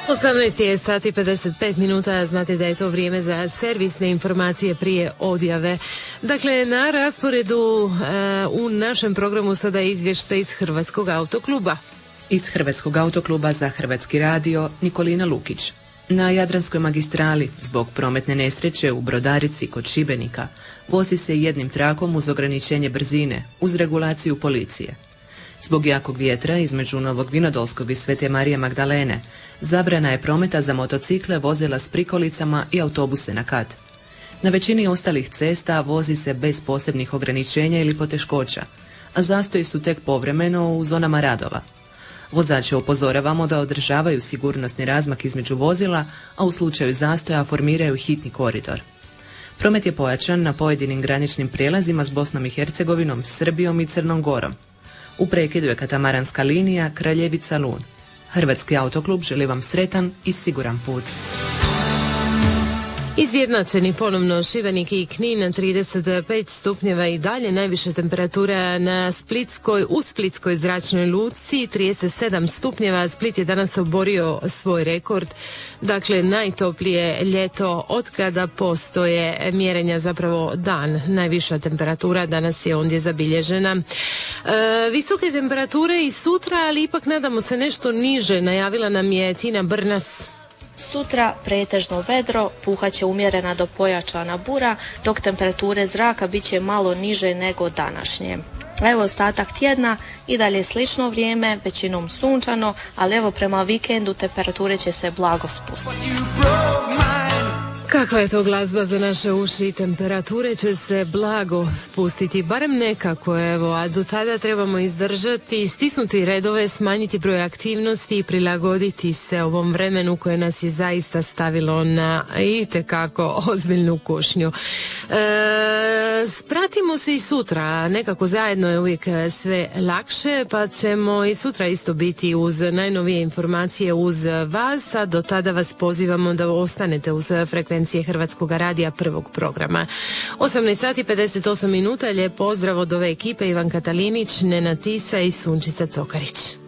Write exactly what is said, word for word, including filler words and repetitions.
osamnaest je sati pedeset pet minuta, znate da je to vrijeme za servisne informacije prije odjave. Dakle, na rasporedu e, u našem programu sada je izvještaj iz Hrvatskog autokluba. Iz Hrvatskog autokluba za Hrvatski radio Nikolina Lukić. Na Jadranskoj magistrali, zbog prometne nesreće u Brodarici kod Šibenika, vozi se jednim trakom uz ograničenje brzine, uz regulaciju policije. Zbog jakog vjetra između Novog Vinodolskog i Svete Marije Magdalene, zabrana je prometa za motocikle, vozila s prikolicama i autobuse na kat. Na većini ostalih cesta vozi se bez posebnih ograničenja ili poteškoća, a zastoji su tek povremeno u zonama radova. Vozače upozoravamo da održavaju sigurnosni razmak između vozila, a u slučaju zastoja formiraju hitni koridor. Promet je pojačan na pojedinim graničnim prijelazima s Bosnom i Hercegovinom, Srbijom i Crnom Gorom. U prekidu je katamaranska linija Kraljevica-Lun. Hrvatski autoklub želi vam sretan i siguran put. Izjednačeni ponovno Šibenik i Knin, trideset pet stupnjeva i dalje, najviše temperatura na Splitskoj, u Splitskoj zračnoj luci, trideset sedam stupnjeva. Split je danas oborio svoj rekord, dakle najtoplije ljeto od kada postoje mjerenja, zapravo dan. Najviša temperatura danas je ondje zabilježena. E, visoke temperature i sutra, ali ipak nadamo se nešto niže, najavila nam je Tina Brnas. Sutra pretežno vedro, puhaće umjerena do pojačana bura, dok temperature zraka bit će malo niže nego današnje. Evo ostatak tjedna i dalje slično vrijeme, većinom sunčano, ali evo prema vikendu temperature će se blago spustiti. Kakva je to glazba za naše uši, temperature će se blago spustiti, barem nekako, evo, a do tada trebamo izdržati, stisnuti redove, smanjiti broj aktivnosti i prilagoditi se ovom vremenu koje nas je zaista stavilo na itekako ozbiljnu kušnju. E, pratimo se i sutra, nekako zajedno je uvijek sve lakše, pa ćemo i sutra isto biti uz najnovije informacije uz vas, a do tada vas pozivamo da ostanete uz frekvenciju Hrvatskog radija prvog programa. osamnaest sati pedeset osam minuta, lijep pozdrav od ove ekipe, Ivan Katalinić, Nena Tisa i Sunčica Cokarić.